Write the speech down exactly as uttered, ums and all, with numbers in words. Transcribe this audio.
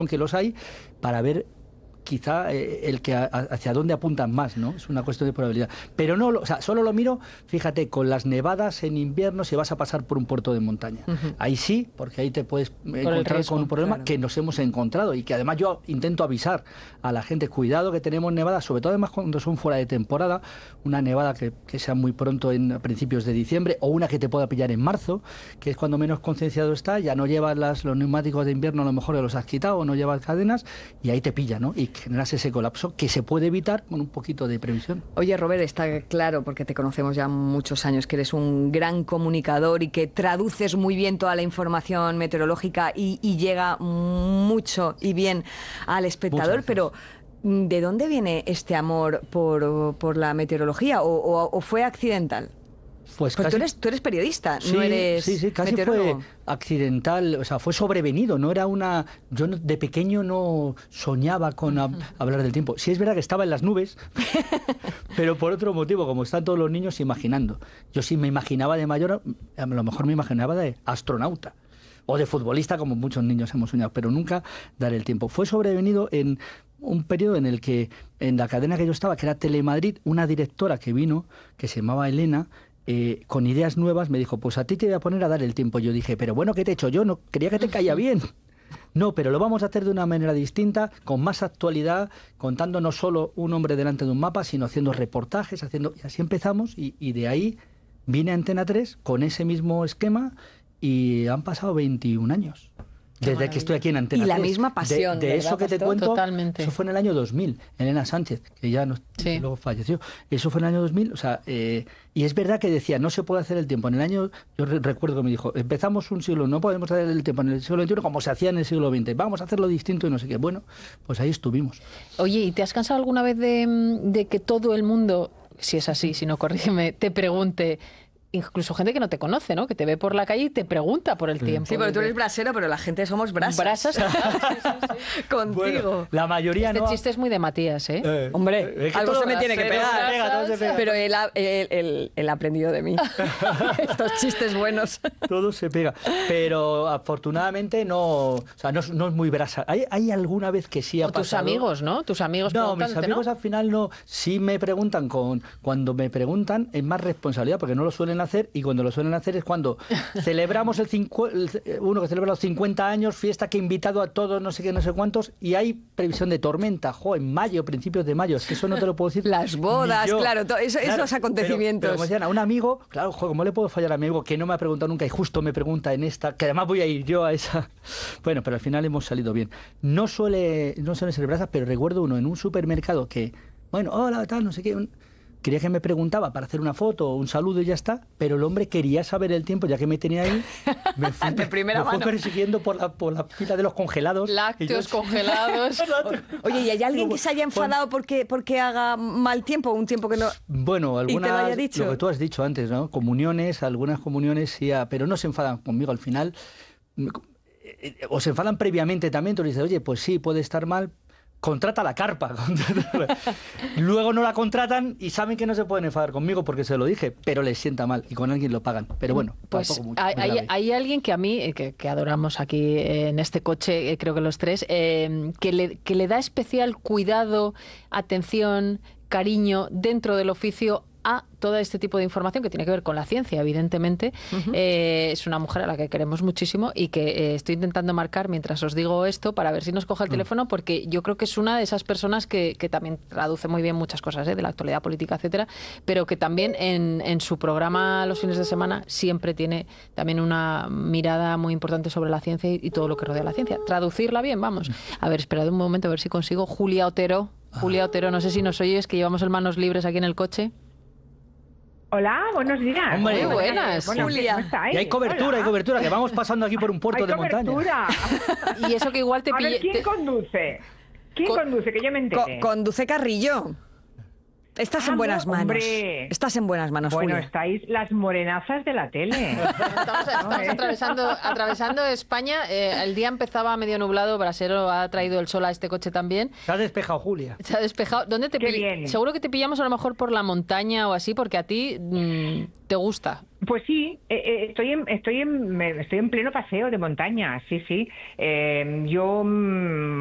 que los hay, para ver quizá eh, el que a, hacia dónde apuntan más, ¿no? Es una cuestión de probabilidad. Pero no, o sea, solo lo miro, fíjate, con las nevadas en invierno si vas a pasar por un puerto de montaña. Uh-huh. Ahí sí, porque ahí te puedes por encontrar riesgo, con un problema claro. que nos hemos encontrado y que además yo intento avisar a la gente, cuidado que tenemos nevadas, sobre todo además cuando son fuera de temporada, una nevada que, que sea muy pronto en a principios de diciembre o una que te pueda pillar en marzo, que es cuando menos concienciado está, ya no llevas las, los neumáticos de invierno, a lo mejor los has quitado o no llevas cadenas y ahí te pilla, ¿no? Y generas ese colapso que se puede evitar con un poquito de previsión. Oye, Robert, está claro, porque te conocemos ya muchos años, que eres un gran comunicador y que traduces muy bien toda la información meteorológica y, y llega mucho y bien al espectador, pero ¿de dónde viene este amor por, por la meteorología? ¿O, o, o fue accidental? Pues casi, tú, eres, tú eres periodista, sí, no eres Sí, sí, casi fue accidental, o sea, fue sobrevenido, no era una... Yo no, de pequeño no soñaba con a, hablar del tiempo. Sí es verdad que estaba en las nubes, pero por otro motivo, como están todos los niños imaginando. Yo sí me imaginaba de mayor, a lo mejor me imaginaba de astronauta o de futbolista, como muchos niños hemos soñado, pero nunca dar el tiempo. Fue sobrevenido en un periodo en el que, en la cadena que yo estaba, que era Telemadrid, una directora que vino, que se llamaba Elena, Eh, con ideas nuevas, me dijo, pues a ti te voy a poner a dar el tiempo. Yo dije, pero bueno, ¿qué te he hecho yo? No, creía que te caía bien. No, pero lo vamos a hacer de una manera distinta, con más actualidad, contando no solo un hombre delante de un mapa, sino haciendo reportajes, haciendo... Y así empezamos, y, y de ahí vine a Antena tres con ese mismo esquema, y han pasado veintiún años. Desde que estoy aquí en Antena Y la tres. misma pasión, De, de eso que te cuento, totalmente. Eso fue en el año dos mil, Elena Sánchez, que ya no, sí. luego falleció. Eso fue en el año dos mil, o sea, eh, y es verdad que decía, no se puede hacer el tiempo. En el año, yo re recuerdo que me dijo, empezamos un siglo, no podemos hacer el tiempo en el siglo veintiuno como se hacía en el siglo veinte, vamos a hacerlo distinto y no sé qué. Bueno, pues ahí estuvimos. Oye, ¿y te has cansado alguna vez de, de que todo el mundo, si es así, si no, corrígeme, te pregunte... Incluso gente que no te conoce, ¿no? Que te ve por la calle y te pregunta por el sí. tiempo. Sí, porque tú eres brasero, pero la gente somos brasas. Brasas. sí, sí, sí. Contigo. Bueno, la mayoría este no. Este chiste es muy de Matías, ¿eh? eh Hombre, es que algo se me tiene que pegar. Pega, todo se pega. Pero él ha, él, él, él ha aprendido de mí. Estos chistes buenos. Todo se pega. Pero afortunadamente no... O sea, no, no es muy brasa. ¿Hay, hay alguna vez que sí ha o tus pasado? amigos, ¿no? Tus amigos No, mis amigos ¿no? al final no. Sí me preguntan, con cuando me preguntan es más responsabilidad, porque no lo suelen hacer, y cuando lo suelen hacer es cuando celebramos el, cincu el uno que celebra los cincuenta años, fiesta que he invitado a todos, no sé qué, no sé cuántos, y hay previsión de tormenta, jo, en mayo, principios de mayo, es que eso no te lo puedo decir. Las bodas, claro, eso, claro, esos acontecimientos. Pero, pero como decían, a un amigo, claro, jo, ¿cómo le puedo fallar a mi amigo que no me ha preguntado nunca y justo me pregunta en esta, que además voy a ir yo a esa? Bueno, pero al final hemos salido bien. No suele, no suelen ser brasas, pero recuerdo uno en un supermercado que, bueno, hola, tal, no sé qué... Un, quería que me preguntaba para hacer una foto o un saludo y ya está, pero el hombre quería saber el tiempo, ya que me tenía ahí, me fui, de primera me fue mano. persiguiendo por la, por la fila de los congelados. Lácteos yo... congelados. Oye, ¿y hay alguien que se haya enfadado porque, porque haga mal tiempo, un tiempo que no... Bueno, algunas, ¿Y te lo haya dicho? Lo que tú has dicho antes, ¿no? Comuniones, algunas comuniones sí, pero no se enfadan conmigo al final. O se enfadan previamente también, tú le dices, oye, pues sí, puede estar mal, contrata la carpa. Luego no la contratan y saben que no se pueden enfadar conmigo porque se lo dije, pero les sienta mal y con alguien lo pagan. Pero bueno, pues tampoco mucho. Hay, hay, hay alguien que a mí, que, que adoramos aquí en este coche, creo que los tres, eh, que, le, que le da especial cuidado, atención, cariño dentro del oficio a todo este tipo de información que tiene que ver con la ciencia, evidentemente. Uh-huh. eh, es una mujer a la que queremos muchísimo y que eh, estoy intentando marcar mientras os digo esto para ver si nos coge el uh-huh. teléfono, porque yo creo que es una de esas personas que, que también traduce muy bien muchas cosas ¿eh? de la actualidad política, etcétera, pero que también en, en su programa los fines de semana siempre tiene también una mirada muy importante sobre la ciencia y, y todo lo que rodea la ciencia. Traducirla bien, vamos. A ver, esperad un momento a ver si consigo. Julia Otero. Julia Otero, no sé si nos oyes, que llevamos el manos libres aquí en el coche. Hola, buenos días. Hombre, muy buenas, bueno, Julia. Y hay cobertura, Hola. hay cobertura, que vamos pasando aquí por un puerto hay de cobertura. montaña. Y eso que igual te pille... A ver, ¿quién te... conduce? ¿Quién Co conduce? Que yo me entere. Co conduce Carrillo. Estás ah, en buenas no, manos. Hombre. Estás en buenas manos, Bueno, Julia. estáis las morenazas de la tele. Estamos, estamos atravesando, atravesando España. Eh, el día empezaba medio nublado. Brasero ha traído el sol a este coche también. Se ha despejado, Julia. Se ha despejado. ¿Dónde te Qué bien. Seguro que te pillamos a lo mejor por la montaña o así, porque a ti mmm, te gusta Pues sí, eh, eh, estoy en, estoy en, me- estoy en pleno paseo de montaña, sí, sí. Eh, yo mm,